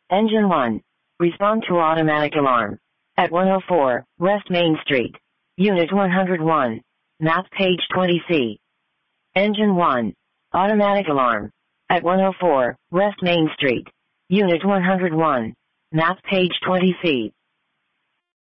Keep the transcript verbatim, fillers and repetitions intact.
Engine one. Respond to automatic alarm. At one oh four, West Main Street. Unit one oh one. Map page twenty C. Engine one. Automatic alarm. At one oh four, West Main Street. Unit one oh one. Map page twenty C.